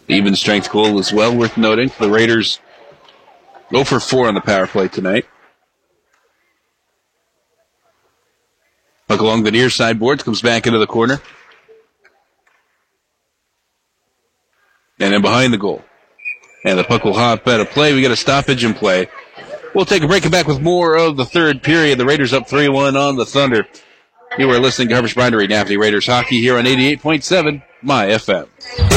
Even strength goal as well, worth noting. The Raiders 0 for 4 on the power play tonight. Puck along the near side boards, comes back into the corner. And then behind the goal. And the puck will hop out of play. We got a stoppage in play. We'll take a break and back with more of the third period. The Raiders up 3-1 on the Thunder. You are listening to Harvest Bindery, Naphtali Raiders hockey here on 88.7 My FM.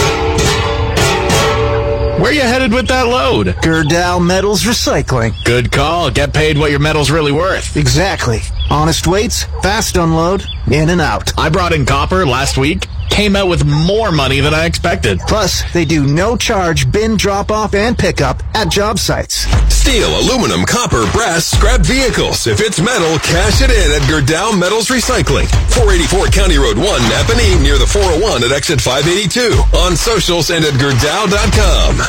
Where you headed with that load? Gerdau Metals Recycling. Good call. Get paid what your metal's really worth. Exactly. Honest weights, fast unload, in and out. I brought in copper last week. Came out with more money than I expected. Plus, they do no-charge bin drop-off and pickup at job sites. Steel, aluminum, copper, brass, scrap vehicles. If it's metal, cash it in at Gerdau Metals Recycling. 484 County Road 1, Napanee, near the 401 at exit 582. On socials and at Gerdau.com.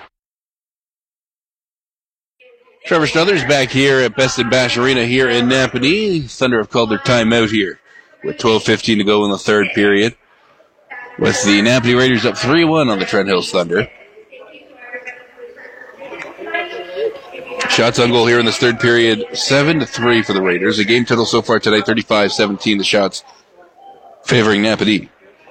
Trevor Snothers back here at Best in Bash Arena here in Napanee. Thunder have called their timeout here with 12:15 to go in the third period. With the Napanee Raiders up 3-1 on the Trent Hills Thunder. Shots on goal here in this third period, 7-3 for the Raiders. The game total so far tonight, 35-17, the shots favoring Napanee.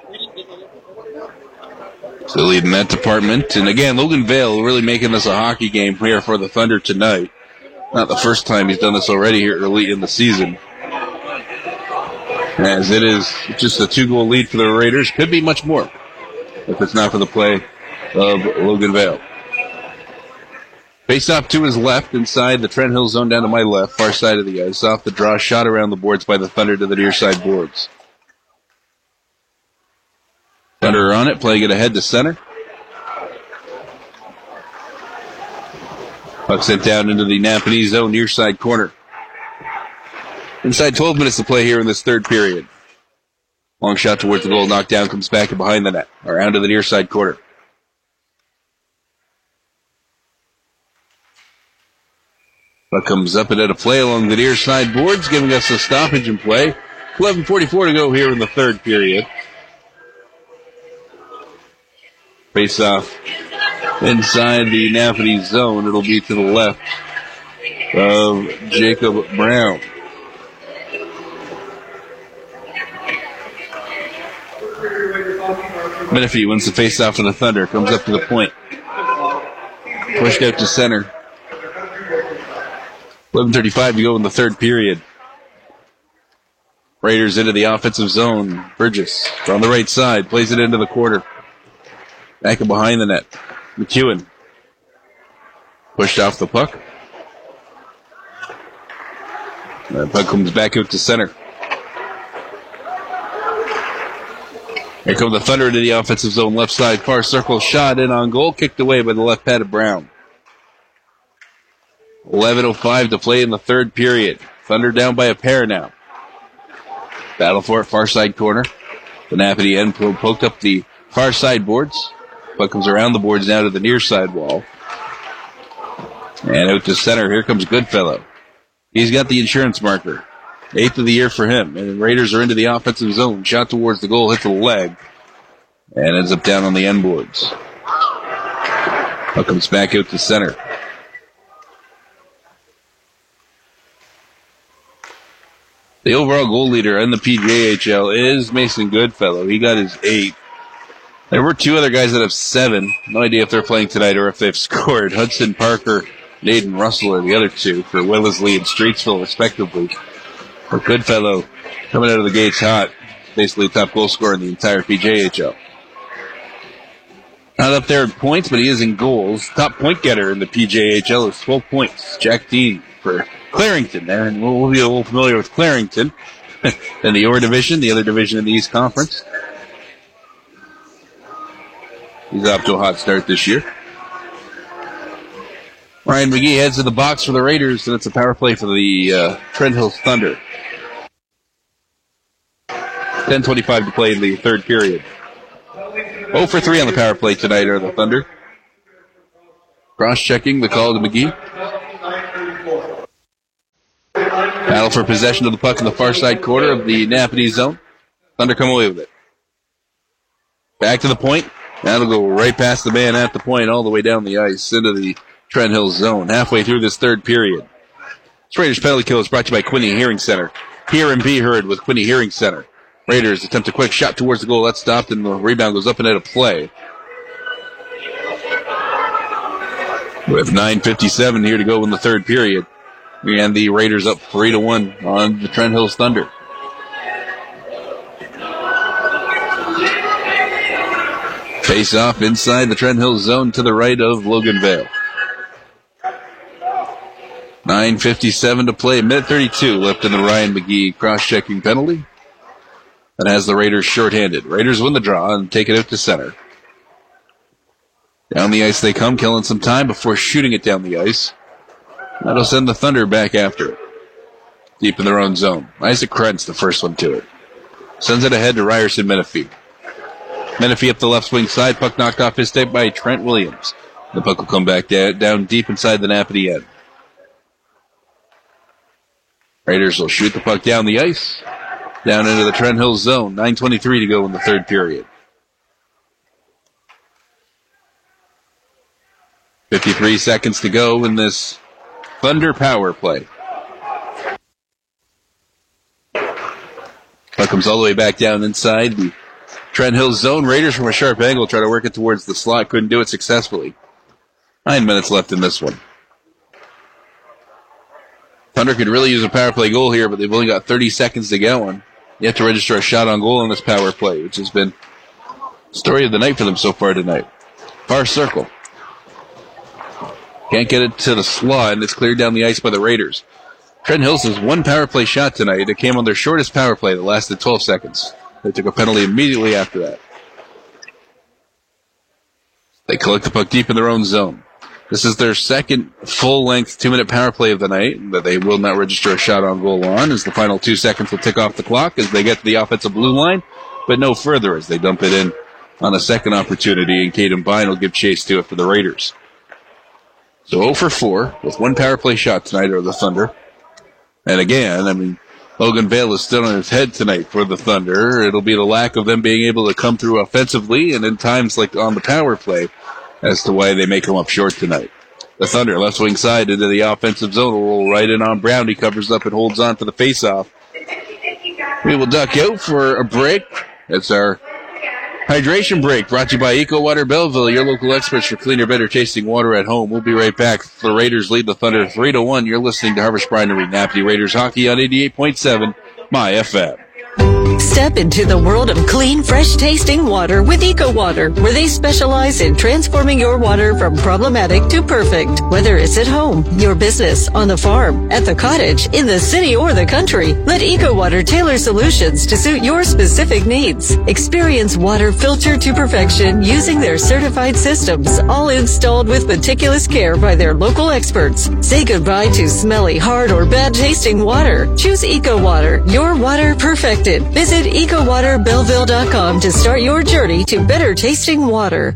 So leading that department. And again, Logan Vale really making this a hockey game here for the Thunder tonight. Not the first time he's done this already here early in the season. As it is just a 2-goal lead for the Raiders. Could be much more if it's not for the play of Logan Vale. Face off to his left inside the Trent Hill zone down to my left, far side of the ice. Off the draw, shot around the boards by the Thunder to the near side boards. Thunder are on it, playing it ahead to center. Puck sent down into the Napanee zone, near side corner. Inside 12 minutes to play here in this third period. Long shot towards the goal, knocked down, comes back and behind the net. Around to the near side corner. Puck comes up and out of play along the near side boards, giving us a stoppage in play. 11:44 to go here in the third period. Face off inside the Napanee zone. It'll be to the left of Jacob Brown. Menifee wins the face-off for the Thunder. Comes up to the point. Pushed out to center. 11:35 to go in the third period. Raiders into the offensive zone. Burgess on the right side. Plays it into the corner. Back and behind the net. McEwen. Pushed off the puck. The puck comes back out to center. Here come the Thunder into the offensive zone, left side, far circle, shot in on goal, kicked away by the left pad of Brown. 11:05 to play in the third period. Thunder down by a pair now. Battle for it, far side corner. The Napanee end poked up the far side boards. Puck comes around the boards now to the near side wall. And out to center, here comes Goodfellow. He's got the insurance marker. 8th of the year for him. And the Raiders are into the offensive zone. Shot towards the goal, hits the leg. And ends up down on the end boards. Puck comes back out to center. The overall goal leader in the PJHL is Mason Goodfellow. He got his 8. There were 2 other guys that have 7. No idea if they're playing tonight or if they've scored. Hudson Parker and Aiden Russell are the other 2 for Wellesley and Streetsville, respectively. But Goodfellow coming out of the gates hot. Basically top goal scorer in the entire PJHL. Not up there in points, but he is in goals. Top point getter in the PJHL is 12 points. Jack Dean for Clarington. And we'll be a little familiar with Clarington. Then the Orr division, the other division in the East Conference. He's off to a hot start this year. Ryan McGee heads to the box for the Raiders, and it's a power play for the Trent Hills Thunder. 10:25 to play in the third period. 0 for 3 on the power play tonight are the Thunder. Cross-checking the call to McGee. Battle for possession of the puck in the far side corner of the Napanee zone. Thunder come away with it. Back to the point. That'll go right past the man at the point, all the way down the ice into the Trent Hills zone. Halfway through this third period. This Raiders penalty kill is brought to you by Quinny Hearing Center. Hear and be heard with Quinny Hearing Center. Raiders attempt a quick shot towards the goal. That's stopped, and the rebound goes up and out of play. With 9:57 here to go in the third period. And the Raiders up 3-1 on the Trent Hills Thunder. Face off inside the Trent Hills zone to the right of Logan Vale. 9:57 to play. Minute 32 left in the Ryan McGee cross-checking penalty. That has the Raiders shorthanded. Raiders win the draw and take it out to center. Down the ice they come, killing some time before shooting it down the ice. That'll send the Thunder back after it. Deep in their own zone. Isaac Krentz, the first one to it. Sends it ahead to Ryerson Menifee. Menifee up the left wing side. Puck knocked off his stick by Trent Williams. The puck will come back down deep inside the Napanee end. Raiders will shoot the puck down the ice. Down into the Trent Hills zone. 9:23 to go in the third period. 53 seconds to go in this Thunder power play. Puck comes all the way back down inside the Trent Hills zone. Raiders from a sharp angle try to work it towards the slot. Couldn't do it successfully. 9 minutes left in this one. Thunder could really use a power play goal here, but they've only got 30 seconds to get one. You have to register a shot on goal in this power play, which has been the story of the night for them so far tonight. Far circle. Can't get it to the slot, and it's cleared down the ice by the Raiders. Trent Hills has one power play shot tonight. It came on their shortest power play that lasted 12 seconds. They took a penalty immediately after that. They collect the puck deep in their own zone. This is their second full-length 2-minute power play of the night that they will not register a shot on goal on, as the final 2 seconds will tick off the clock as they get to the offensive blue line, but no further as they dump it in on a second opportunity, and Caden Bine will give chase to it for the Raiders. So 0 for 4 with one power play shot tonight are the Thunder. And again, Logan Vale is still on his head tonight for the Thunder. It'll be the lack of them being able to come through offensively and in times like on the power play as to why they may come up short tonight. The Thunder, left wing side into the offensive zone, will roll right in on Brown. He covers up and holds on to the faceoff. We will duck out for a break. It's our hydration break, brought to you by Eco Water Belleville, your local experts for cleaner, better tasting water at home. We'll be right back. The Raiders lead the Thunder 3-1. You're listening to Harvest Brinery, Napanee Raiders hockey on 88.7 My FM. Step into the world of clean, fresh-tasting water with Eco Water, where they specialize in transforming your water from problematic to perfect. Whether it's at home, your business, on the farm, at the cottage, in the city, or the country, let Eco Water tailor solutions to suit your specific needs. Experience water filtered to perfection using their certified systems, all installed with meticulous care by their local experts. Say goodbye to smelly, hard, or bad-tasting water. Choose Eco Water, your water perfected. Visit EcoWaterBelleville.com to start your journey to better tasting water.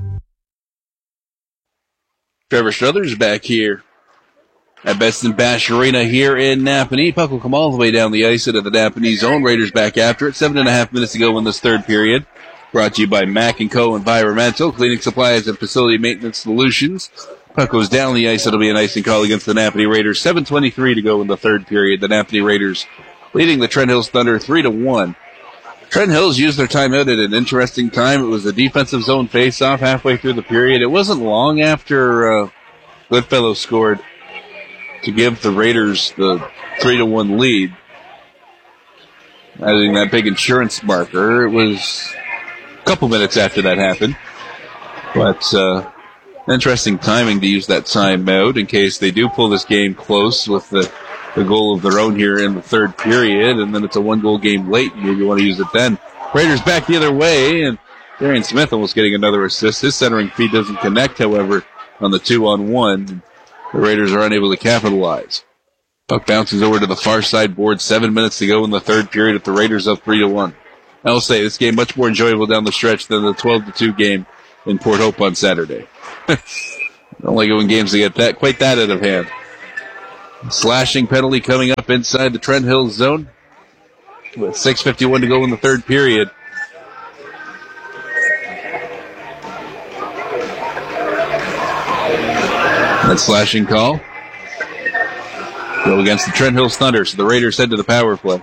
Trevor Struthers back here at Best in Bash Arena here in Napanee. Puck will come all the way down the ice into the Napanee zone. Raiders back after it. 7.5 minutes to go in this third period. Brought to you by Mac & Co. Environmental, cleaning supplies and facility maintenance solutions. Puck goes down the ice. It'll be an icing call against the Napanee Raiders. 7:23 to go in the third period. The Napanee Raiders leading the Trent Hills Thunder 3-1. Trent Hills used their timeout at an interesting time. It was a defensive zone face-off halfway through the period. It wasn't long after Goodfellow scored to give the Raiders the 3-1 lead. Adding that big insurance marker. It was a couple minutes after that happened. But interesting timing to use that timeout in case they do pull this game close with the goal of their own here in the third period, and then it's a one-goal game late. Maybe you want to use it then. Raiders back the other way, and Darian Smith almost getting another assist. His centering feed doesn't connect, however, on the 2-on-1. The Raiders are unable to capitalize. Puck bounces over to the far side board. 7 minutes to go in the third period with the Raiders up 3-1. I'll say this game much more enjoyable down the stretch than the 12-2 game in Port Hope on Saturday. Don't like it when games get quite that out of hand. Slashing penalty coming up inside the Trent Hills zone with 6:51 to go in the third period. That slashing call go against the Trent Hills Thunder, so the Raiders head to the power play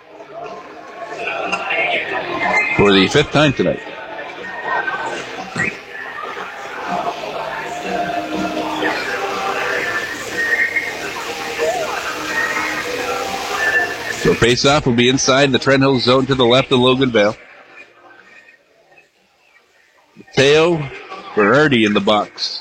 for the 5th time tonight. So face-off will be inside the Trent Hills zone to the left of Logan Vale. Mateo Berardi in the box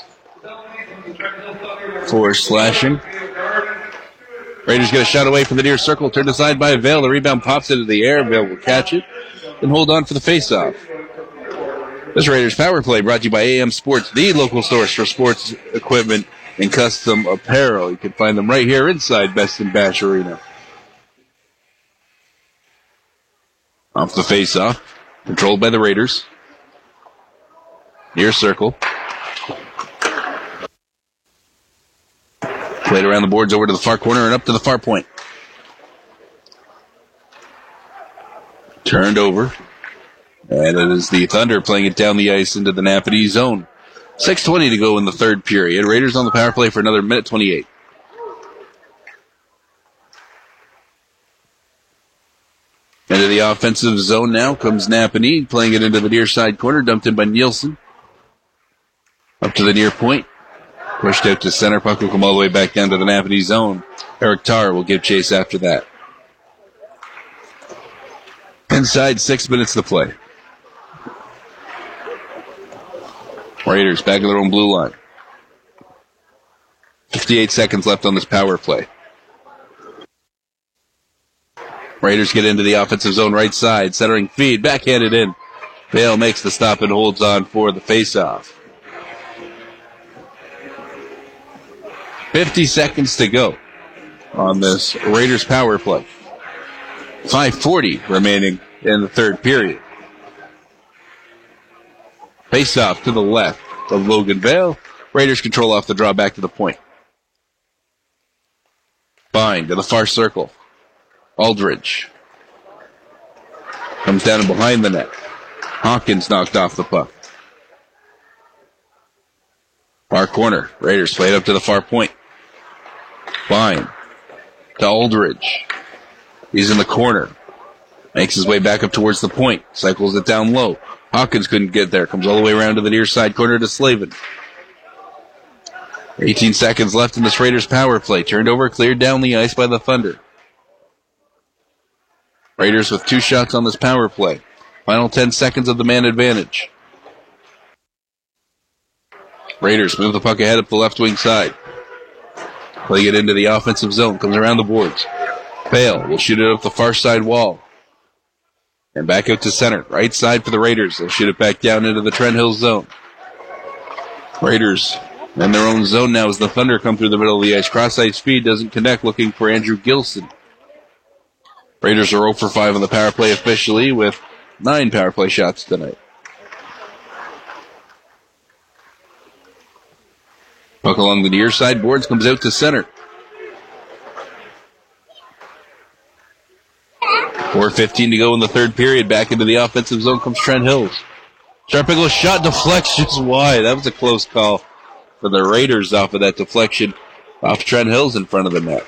for slashing. Raiders get a shot away from the near circle, turned aside by Vale. The rebound pops into the air. Vale will catch it and hold on for the face-off. This Raiders power play brought to you by AM Sports, the local source for sports equipment and custom apparel. You can find them right here inside Best in Bash Arena. Off the face-off, controlled by the Raiders. Near circle. Played around the boards over to the far corner and up to the far point. Turned over. And it is the Thunder playing it down the ice into the Napanee zone. 6:20 to go in the 3rd period. Raiders on the power play for another minute 28. Into the offensive zone now comes Napanee, playing it into the near side corner, dumped in by Nielsen. Up to the near point. Pushed out to center. Puck will come all the way back down to the Napanee zone. Eric Tarr will give chase after that. Inside 6 minutes to play. Raiders back of their own blue line. 58 seconds left on this power play. Raiders get into the offensive zone right side. Centering feed. Backhanded in. Vale makes the stop and holds on for the face-off. 50 seconds to go on this Raiders power play. 5:40 remaining in the 3rd period. Face-off to the left of Logan Vale. Raiders control off the draw back to the point. Fine to the far circle. Aldridge comes down and behind the net. Hawkins knocked off the puck. Far corner. Raiders played up to the far point. Fine to Aldridge. He's in the corner. Makes his way back up towards the point. Cycles it down low. Hawkins couldn't get there. Comes all the way around to the near side corner to Slavin. 18 seconds left in this Raiders power play. Turned over, cleared down the ice by the Thunder. Raiders with 2 shots on this power play. Final 10 seconds of the man advantage. Raiders move the puck ahead up the left wing side. Play it into the offensive zone. Comes around the boards. Vale will shoot it up the far side wall. And back out to center. Right side for the Raiders. They'll shoot it back down into the Trent Hills zone. Raiders in their own zone now as the Thunder come through the middle of the ice. Cross-ice speed doesn't connect, looking for Andrew Gilson. Raiders are 0 for 5 on the power play officially with 9 power play shots tonight. Puck along the near side boards comes out to center. 4:15 to go in the 3rd period. Back into the offensive zone comes Trent Hills. Sharp angle shot, deflects just wide. That was a close call for the Raiders off of that deflection off Trent Hills in front of the net.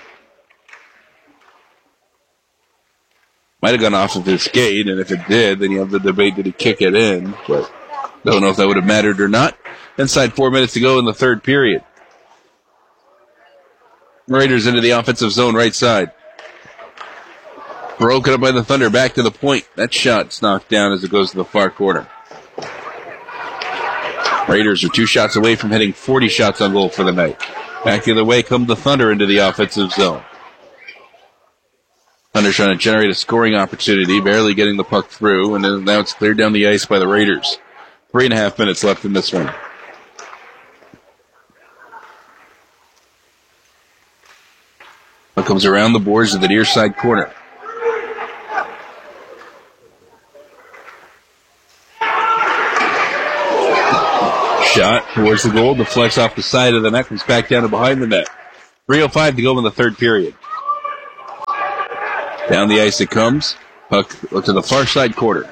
Might have gone off of his skate, and if it did, then you have the debate, did he kick it in? But don't know if that would have mattered or not. Inside 4 minutes to go in the 3rd period. Raiders into the offensive zone right side. Broken up by the Thunder, back to the point. That shot's knocked down as it goes to the far corner. Raiders are 2 shots away from hitting 40 shots on goal for the night. Back the other way come the Thunder into the offensive zone. Thunder trying to generate a scoring opportunity, barely getting the puck through, and then now it's cleared down the ice by the Raiders. 3.5 minutes left in this one. Puck comes around the boards to the near side corner. Shot towards the goal, deflects off the side of the net, comes back down to behind the net. 3:05 to go in the 3rd period. Down the ice it comes. Puck to the far side corner.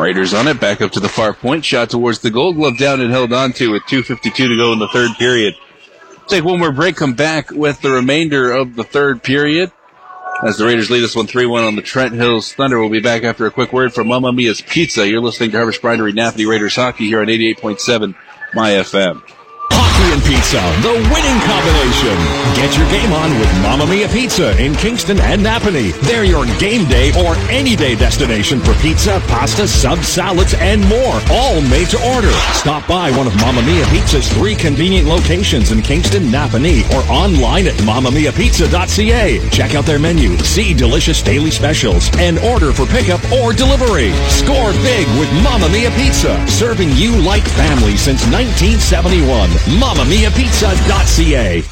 Raiders on it, back up to the far point, shot towards the goal, glove down and held on to with 2:52 to go in the third period. Take one more break, come back with the remainder of the third period. As the Raiders lead this one 3-1 on the Trent Hills Thunder. We'll be back after a quick word from Mamma Mia's Pizza. You're listening to Harvest Brinery Napatee Raiders Hockey here on 88.7 My FM. Hockey and pizza, the winning combination. Get your game on with Mamma Mia Pizza in Kingston and Nappanee. They're your game day or any day destination for pizza, pasta, subs, salads, and more, all made to order. Stop by one of Mamma Mia Pizza's 3 convenient locations in Kingston, Nappanee, or online at mammamiapizza.ca. Check out their menu, see delicious daily specials, and order for pickup or delivery. Score big with Mamma Mia Pizza, serving you like family since 1971. mammamiapizza.ca.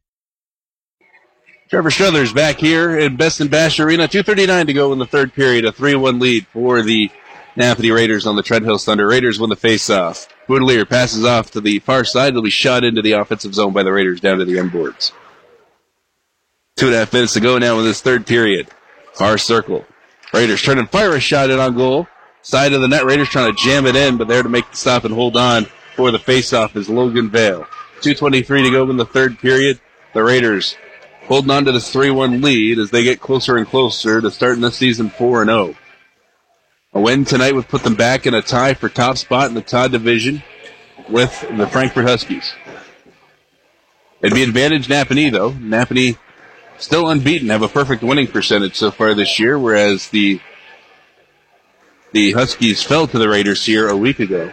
Trevor Struthers back here in Best and Bash Arena. 2:39 to go in the third period. A 3-1 lead for the Napatee Raiders on the Trent Hills Thunder. Raiders win the face-off. Boudelier passes off to the far side. It'll be shot into the offensive zone by the Raiders down to the end boards. 2.5 minutes to go now in this third period. Far circle. Raiders turn and fire a shot in on goal. Side of the net. Raiders trying to jam it in, but there to make the stop and hold on for the face-off is Logan Vale. 2:23 to go in the third period. The Raiders holding on to this 3-1 lead as they get closer and closer to starting the season 4-0. A win tonight would put them back in a tie for top spot in the Todd division with the Frankfurt Huskies. It'd be advantage Nappanee, though. Nappanee still unbeaten, have a perfect winning percentage so far this year, whereas the Huskies fell to the Raiders here a week ago.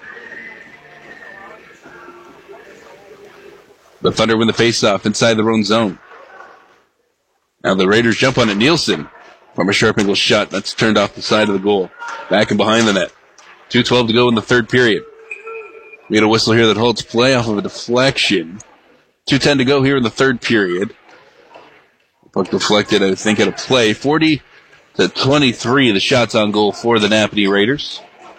The Thunder win the faceoff inside their own zone. Now the Raiders jump on it. Nielsen from a sharp angle shot. That's turned off the side of the goal. Back and behind the net. 2:12 to go in the third period. We get a whistle here that holds play off of a deflection. 2:10 to go here in the third period. Puck deflected, I think, at a play. 40-23, the shots on goal for the Napatee Raiders.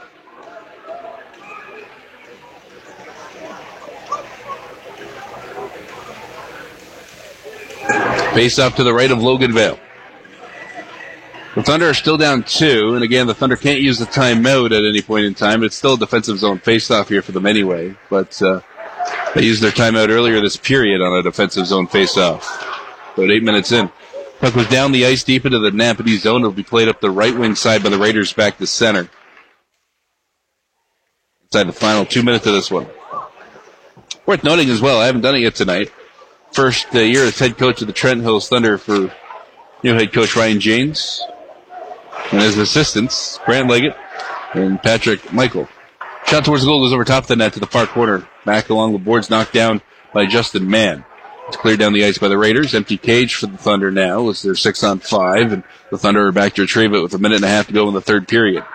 Face off to the right of Logan Vale. The Thunder are still down 2, and again, the Thunder can't use the timeout at any point in time. It's still a defensive zone face-off here for them anyway, but they used their timeout earlier this period on a defensive zone face-off. About 8 minutes in. Puck was down the ice deep into the Napatee zone. It'll be played up the right wing side by the Raiders back to center. Inside the final 2 minutes of this one. Worth noting as well, I haven't done it yet tonight. First year as head coach of the Trent Hills Thunder for new head coach Ryan James. And his assistants, Grant Leggett and Patrick Michael. Shot towards the goal goes over top of the net to the far corner. Back along the boards, knocked down by Justin Mann. It's cleared down the ice by the Raiders. Empty cage for the Thunder now as they're 6-on-5. And the Thunder are back to retrieve it with 1.5 minutes to go in the third period.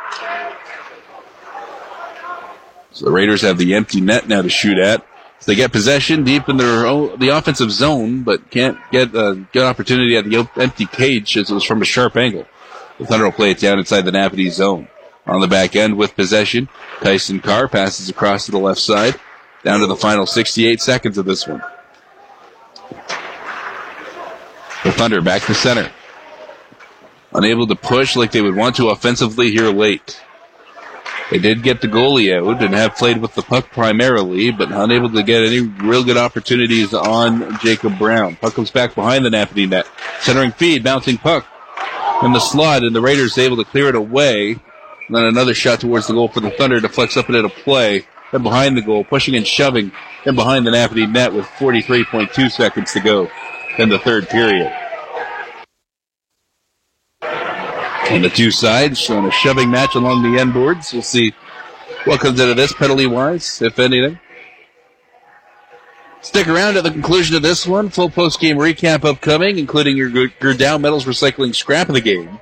So the Raiders have the empty net now to shoot at. So they get possession deep in the offensive zone, but can't get a good opportunity at the empty cage as it was from a sharp angle. The Thunder will play it down inside the Napatee zone. On the back end with possession, Tyson Carr passes across to the left side, down to the final 68 seconds of this one. The Thunder back to center. Unable to push like they would want to offensively here late. They did get the goalie out and have played with the puck primarily, but unable to get any real good opportunities on Jacob Brown. Puck comes back behind the Napatee net. Centering feed, bouncing puck in the slot, and the Raiders able to clear it away. And then another shot towards the goal for the Thunder deflects up into play. Then behind the goal, pushing and shoving, then behind the Napatee net with 43.2 seconds to go in the third period. And the two sides showing a shoving match along the end boards. We'll see what comes out of this penalty-wise, if anything. Stick around at the conclusion of this one. Full post-game recap upcoming, including your Gerdau Metals Recycling scrap of the game.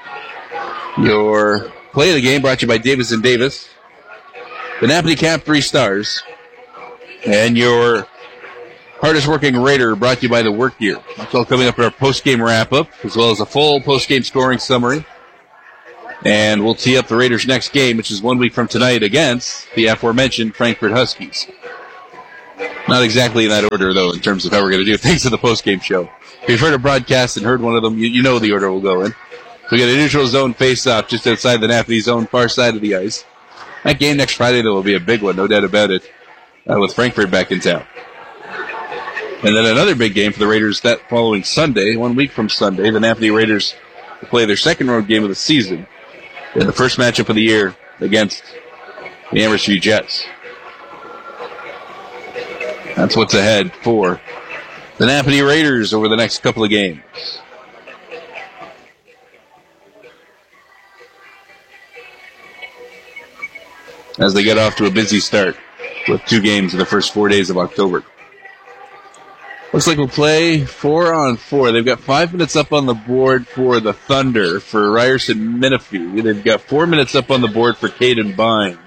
Your play of the game brought to you by Davis & Davis. The Napatee Cap 3 stars. And your hardest working Raider brought to you by the Work Gear. That's all coming up in our post-game wrap-up, as well as a full post-game scoring summary. And we'll tee up the Raiders' next game, which is 1 week from tonight against the aforementioned Frankfurt Huskies. Not exactly in that order, though, in terms of how we're going to do things in the post-game show. If you've heard a broadcast and heard one of them, you know the order will go in. So we got a neutral zone face-off just outside the Napanee zone, far side of the ice. That game next Friday, though, will be a big one, no doubt about it, with Frankfurt back in town. And then another big game for the Raiders that following Sunday, 1 week from Sunday. The Napanee Raiders will play their second road game of the season in the first matchup of the year against the Amherst View Jets. That's what's ahead for the Napanee Raiders over the next couple of games. As they get off to a busy start with 2 games in the first 4 days of October. Looks like we'll play 4-on-4. They've got 5 minutes up on the board for the Thunder for Ryerson Menifee. They've got 4 minutes up on the board for Caden Bine.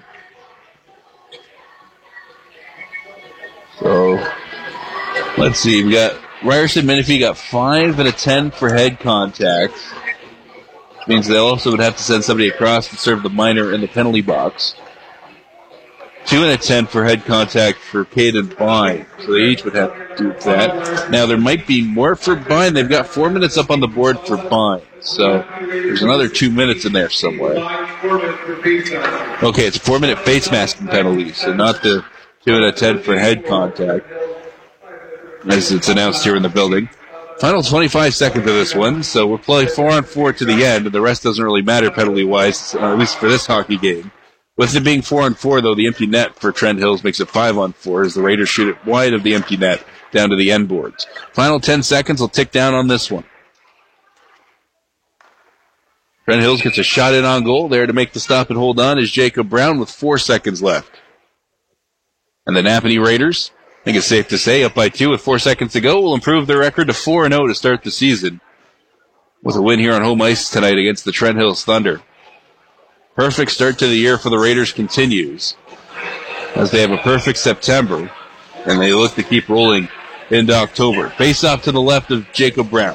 So, let's see. We got Ryerson Menifee got 5 and a 10 for head contact. Which means they also would have to send somebody across to serve the minor in the penalty box. 2 and a 10 for head contact for Caden Bine. So they each would have to do that. Now, there might be more for Bine. They've got 4 minutes up on the board for Bine. So there's another 2 minutes in there somewhere. Okay, it's a 4-minute face masking penalty, so not the 2 and a 10 for head contact, as it's announced here in the building. Final 25 seconds of this one, so we'll play 4-on-4 to the end, and the rest doesn't really matter penalty-wise, at least for this hockey game. With it being 4-on-4, though, the empty net for Trent Hills makes it 5-on-4 as the Raiders shoot it wide of the empty net down to the end boards. Final 10 seconds will tick down on this one. Trent Hills gets a shot in on goal. There to make the stop and hold on is Jacob Brown with 4 seconds left. And the Napanee Raiders, I think it's safe to say, up by 2 with 4 seconds to go, will improve their record to 4-0 to start the season with a win here on home ice tonight against the Trent Hills Thunder. Perfect start to the year for the Raiders continues as they have a perfect September, and they look to keep rolling into October. Face off to the left of Jacob Brown.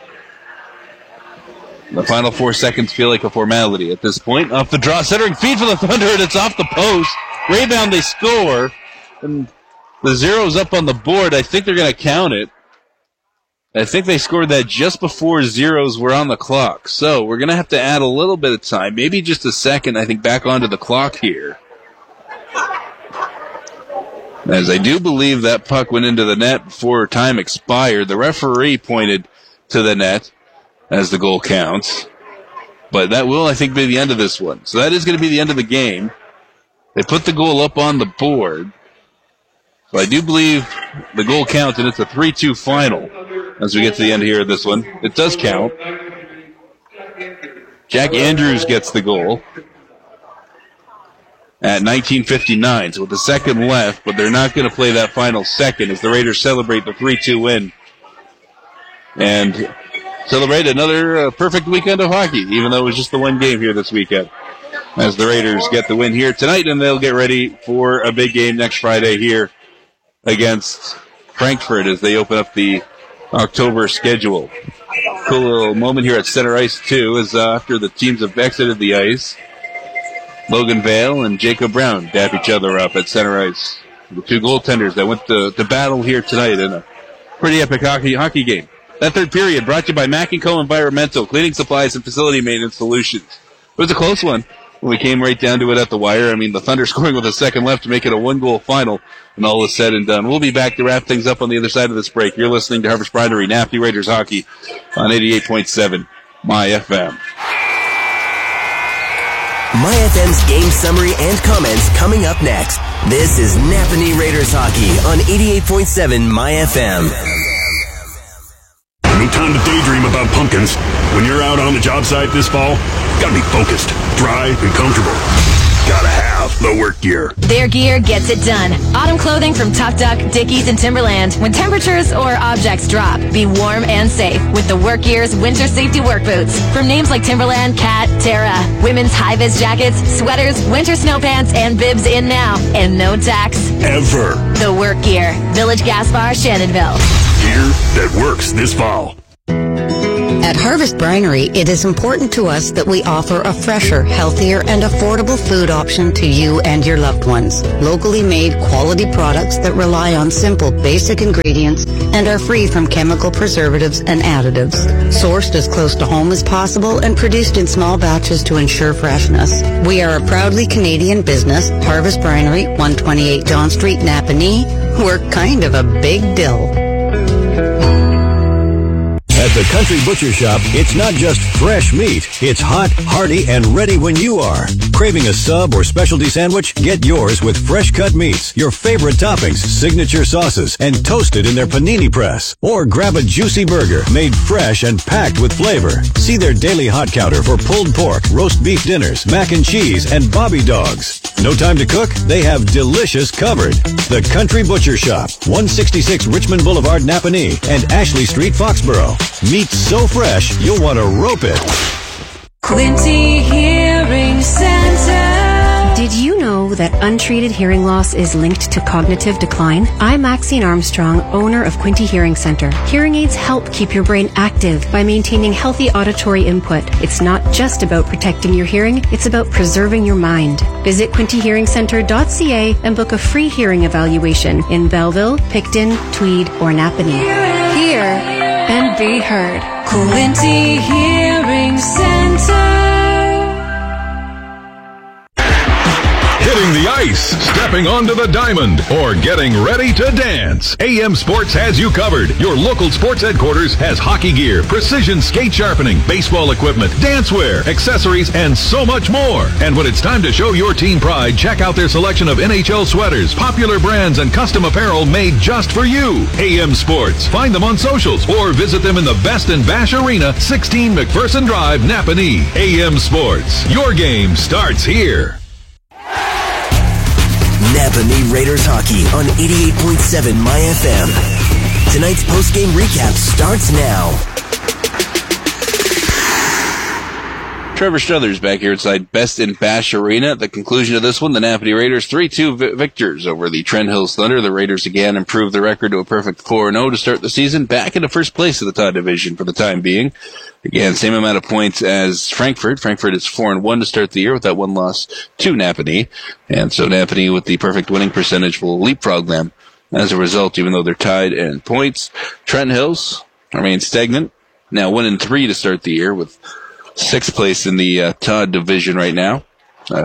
The final 4 seconds feel like a formality at this point. Off the draw, centering feed for the Thunder, and it's off the post. Rebound, they score, and the zero's up on the board. I think they're going to count it. I think they scored that just before zeros were on the clock. So we're going to have to add a little bit of time, maybe just a second, I think, back onto the clock here. As I do believe that puck went into the net before time expired. The referee pointed to the net as the goal counts. But that will, I think, be the end of this one. So that is going to be the end of the game. They put the goal up on the board. So I do believe the goal counts, and it's a 3-2 final as we get to the end here of this one. It does count. Jack Andrews gets the goal at 19:59. So with a second left, but they're not going to play that final second as the Raiders celebrate the 3-2 win and celebrate another perfect weekend of hockey, even though it was just the one game here this weekend. As the Raiders get the win here tonight, and they'll get ready for a big game next Friday here against Frankfurt as they open up the October schedule. Cool little moment here at center ice, too, as after the teams have exited the ice, Logan Vale and Jacob Brown dap each other up at center ice. The 2 goaltenders that went to battle here tonight in a pretty epic hockey game. That third period brought to you by Mac & Co. Environmental, cleaning supplies and facility maintenance solutions. It was a close one when we came right down to it at the wire. I mean, the Thunder scoring with a second left to make it a 1-goal final, and all is said and done. We'll be back to wrap things up on the other side of this break. You're listening to Harvest Brinery, Napanee Raiders Hockey on 88.7 My FM. My FM's game summary and comments coming up next. This is Napanee Raiders Hockey on 88.7 My FM. No time to daydream about pumpkins. When you're out on the job site this fall, gotta be focused, dry, and comfortable. Gotta have the work gear. Their gear gets it done. Autumn clothing from Tuck Duck, Dickies, and Timberland. When temperatures or objects drop, be warm and safe with the Work Gear's winter safety work boots. From names like Timberland, Cat, Terra, women's high-vis jackets, sweaters, winter snow pants, and bibs in now. And no tax. Ever. The Work Gear. Village Gas Bar, Shannonville. Gear that works this fall. At Harvest Brinery, it is important to us that we offer a fresher, healthier, and affordable food option to you and your loved ones. Locally made, quality products that rely on simple, basic ingredients and are free from chemical preservatives and additives. Sourced as close to home as possible and produced in small batches to ensure freshness. We are a proudly Canadian business. Harvest Brinery, 128 John Street, Napanee. We're kind of a big deal. At the Country Butcher Shop, it's not just fresh meat. It's hot, hearty, and ready when you are. Craving a sub or specialty sandwich? Get yours with fresh cut meats, your favorite toppings, signature sauces, and toasted in their panini press. Or grab a juicy burger made fresh and packed with flavor. See their daily hot counter for pulled pork, roast beef dinners, mac and cheese, and bobby dogs. No time to cook? They have delicious covered. The Country Butcher Shop, 166 Richmond Boulevard, Napanee, and Ashley Street, Foxborough. Meat so fresh, you'll want to rope it. Quinty Hearing Center. Did you know that untreated hearing loss is linked to cognitive decline? I'm Maxine Armstrong, owner of Quinty Hearing Center. Hearing aids help keep your brain active by maintaining healthy auditory input. It's not just about protecting your hearing, it's about preserving your mind. Visit quintyhearingcenter.ca and book a free hearing evaluation in Belleville, Picton, Tweed, or Napanee. Hear and be heard. Quinty Hearing Center. Hitting the ice, stepping onto the diamond, or getting ready to dance. AM Sports has you covered. Your local sports headquarters has hockey gear, precision skate sharpening, baseball equipment, dancewear, accessories, and so much more. And when it's time to show your team pride, check out their selection of NHL sweaters, popular brands, and custom apparel made just for you. AM Sports. Find them on socials or visit them in the Best in Bash Arena, 16 McPherson Drive, Napanee. AM Sports. Your game starts here. Napanee Raiders hockey on 88.7 My FM. Tonight's post-game recap starts now. Trevor Struthers back here inside Best in Bash Arena. At the conclusion of this one, the Napanee Raiders 3-2 victors over the Trent Hills Thunder. The Raiders again improved the record to a perfect 4-0 to start the season, back into first place of the Todd Division for the time being. Again, same amount of points as Frankfurt. Frankfurt is 4-1 to start the year with that one loss to Napanee. And so Napanee with the perfect winning percentage will leapfrog them as a result, even though they're tied in points. Trent Hills remain stagnant, now 1-3 to start the year with sixth place in the Todd Division right now. A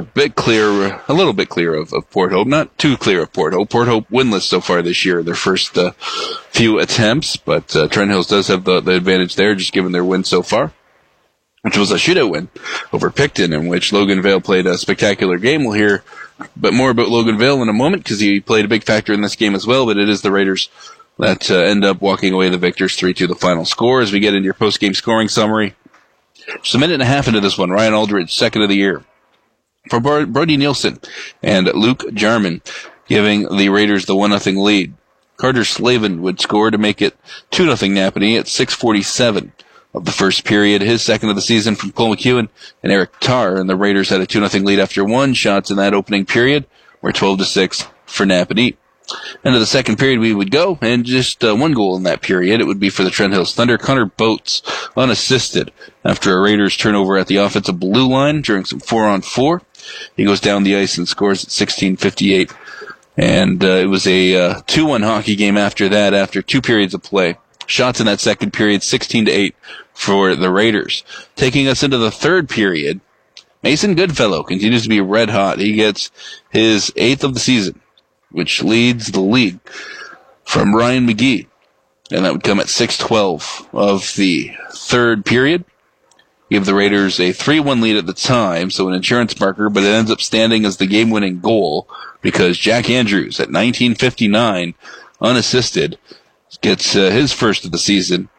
little bit clear of Port Hope. Not too clear of Port Hope. Port Hope winless so far this year, their first few attempts, but Trent Hills does have the advantage there, just given their win so far, which was a shootout win over Picton, in which Logan Vale played a spectacular game. We'll hear more about Logan Vale in a moment, because he played a big factor in this game as well, but it is the Raiders that end up walking away the victors, 3-2 the final score. As we get into your post-game scoring summary, just a minute and a half into this one, Ryan Aldridge, second of the year for Brody Nielsen and Luke Jarman, giving the Raiders the 1-0 lead. Carter Slavin would score to make it 2-0 Napanee at 6:47 of the first period. His second of the season from Cole McEwen and Eric Tarr, and the Raiders had a 2-0 lead after one shots in that opening period. We're 12-6 for Napanee. Into the second period we would go, and just one goal in that period. It would be for the Trent Hills Thunder. Connor Boats, unassisted after a Raiders turnover at the offensive blue line during some 4-on-4. He goes down the ice and scores at 16:58. And it was a 2-1 hockey game after that, after two periods of play. Shots in that second period, 16-8 for the Raiders. Taking us into the third period, Mason Goodfellow continues to be red hot. He gets his 8th of the season, which leads the league from Ryan McGee. And that would come at 6:12 of the third period. Give the Raiders a 3-1 lead at the time, so an insurance marker, but it ends up standing as the game-winning goal because Jack Andrews at 19:59, unassisted, gets his first of the season.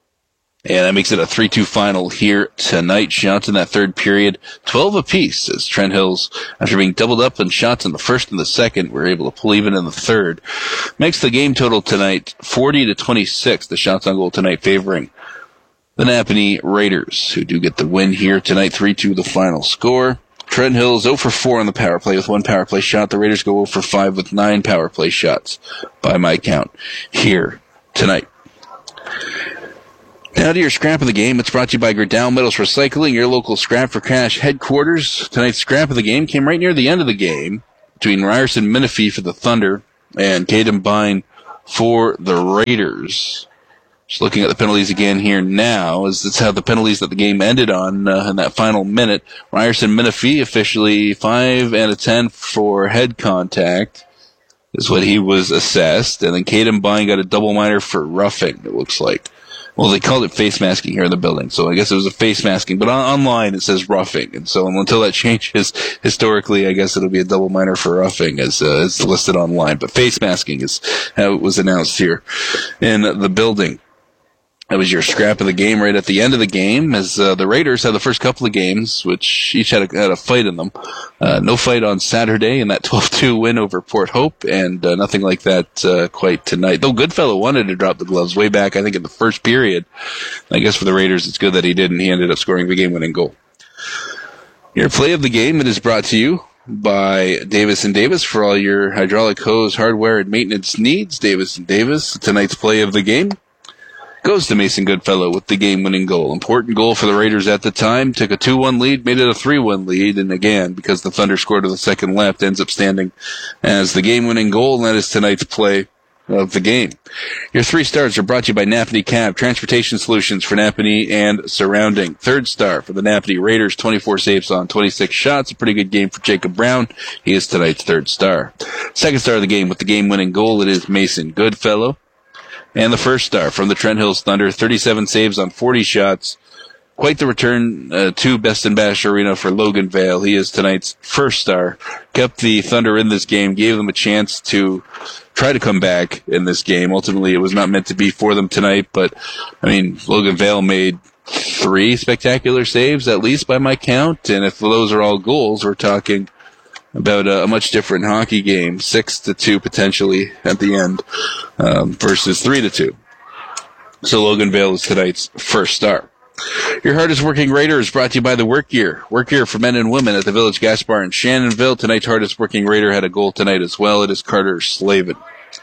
And that makes it a 3-2 final here tonight. Shots in that third period, 12 apiece, as Trent Hills, after being doubled up in shots in the first and the second, were able to pull even in the third. Makes the game total tonight 40-26, the shots on goal tonight favoring the Napanee Raiders, who do get the win here tonight, 3-2 the final score. Trent Hills 0 for 4 on the power play with one power play shot. The Raiders go 0 for 5 with 9 power play shots by my count here tonight. Now to your scrap of the game. It's brought to you by Gerdau Metals Recycling, your local scrap for cash headquarters. Tonight's scrap of the game came right near the end of the game between Ryerson Menifee for the Thunder and Caden Bine for the Raiders. Just looking at the penalties again here now, as it's how the penalties that the game ended on in that final minute. Ryerson Menifee officially 5 out of 10 for head contact is what he was assessed. And then Caden Bine got a double minor for roughing, it looks like. Well, they called it face masking here in the building, so I guess it was a face masking. But online it says roughing, and so until that changes, historically, I guess it'll be a double minor for roughing as listed online. But face masking is how it was announced here in the building. That was your scrap of the game right at the end of the game, as the Raiders had the first couple of games, which each had a fight in them. No fight on Saturday in that 12-2 win over Port Hope, and nothing like that quite tonight. Though Goodfellow wanted to drop the gloves way back, I think, in the first period. I guess for the Raiders, it's good that he didn't. He ended up scoring the game-winning goal. Your play of the game, it is brought to you by Davis & Davis for all your hydraulic hose, hardware, and maintenance needs. Davis & Davis, tonight's play of the game goes to Mason Goodfellow with the game-winning goal. Important goal for the Raiders at the time. Took a 2-1 lead, made it a 3-1 lead, and again, because the Thunder scored to the second left, ends up standing as the game-winning goal, and that is tonight's play of the game. Your 3 stars are brought to you by Napanee Cab, transportation solutions for Napanee and surrounding. 3rd star for the Napanee Raiders, 24 saves on 26 shots. A pretty good game for Jacob Brown. He is tonight's 3rd star. 2nd star of the game with the game-winning goal, it is Mason Goodfellow. And the 1st star from the Trent Hills Thunder, 37 saves on 40 shots. Quite the return to Best in Bash Arena for Logan Vale. He is tonight's 1st star. Kept the Thunder in this game, gave them a chance to try to come back in this game. Ultimately, it was not meant to be for them tonight, but, I mean, Logan Vale made 3 spectacular saves, at least by my count, and if those are all goals, we're talking about a much different hockey game, 6-2 potentially at the end, versus 3-2. So Logan Vale is tonight's 1st star. Your hardest working Raider is brought to you by the Work Gear. Work Gear for men and women at the Village Gas Bar in Shannonville. Tonight's hardest working Raider had a goal tonight as well. It is Carter Slavin.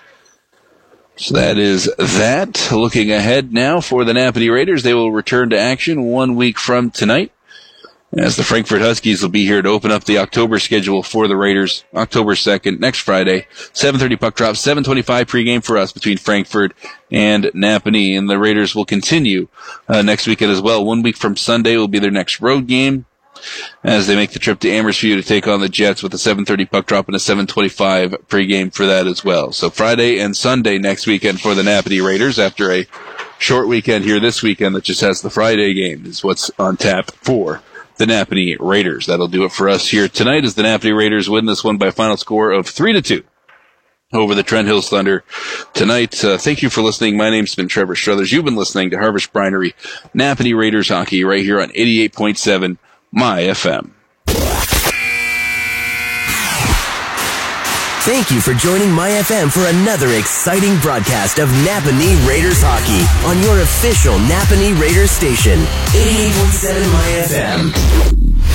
So that is that. Looking ahead now for the Napanee Raiders, they will return to action 1 week from tonight, as the Frankfurt Huskies will be here to open up the October schedule for the Raiders, October 2nd, next Friday, 7:30 puck drop, 7:25 pregame for us between Frankfurt and Napanee, and the Raiders will continue next weekend as well. 1 week from Sunday will be their next road game, as they make the trip to Amherst-View to take on the Jets with a 7:30 puck drop and a 7:25 pregame for that as well. So Friday and Sunday next weekend for the Napanee Raiders, after a short weekend here this weekend that just has the Friday game, is what's on tap for the Napanee Raiders. That'll do it for us here tonight, as the Napanee Raiders win this one by a final score of 3-2 over the Trent Hills Thunder tonight. Thank you for listening. My name's been Trevor Struthers. You've been listening to Harvest Brinery Napanee Raiders hockey right here on 88.7 My FM. Thank you for joining My FM for another exciting broadcast of Napanee Raiders hockey on your official Napanee Raiders station, 88.7 My FM.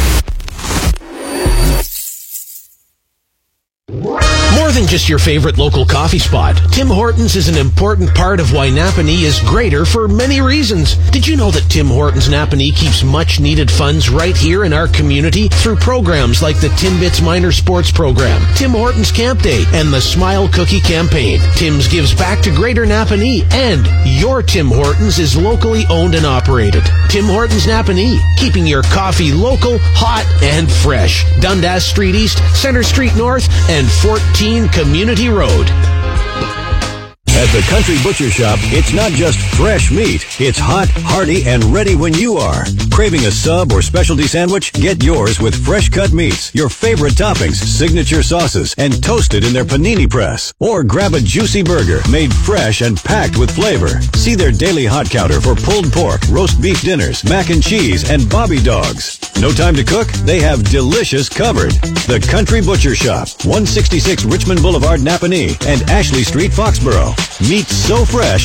More than just your favorite local coffee spot, Tim Hortons is an important part of why Napanee is greater for many reasons. Did you know that Tim Hortons Napanee keeps much needed funds right here in our community through programs like the Timbits Minor Sports Program, Tim Hortons Camp Day, and the Smile Cookie Campaign? Tim's gives back to Greater Napanee, and your Tim Hortons is locally owned and operated. Tim Hortons Napanee, keeping your coffee local, hot, and fresh. Dundas Street East, Center Street North, and 14 Community Road. At the Country Butcher Shop, it's not just fresh meat. It's hot, hearty, and ready when you are. Craving a sub or specialty sandwich? Get yours with fresh cut meats, your favorite toppings, signature sauces, and toasted in their panini press. Or grab a juicy burger made fresh and packed with flavor. See their daily hot counter for pulled pork, roast beef dinners, mac and cheese, and bobby dogs. No time to cook? They have delicious covered. The Country Butcher Shop, 166 Richmond Boulevard, Napanee, and Ashley Street, Foxborough. Meat so fresh,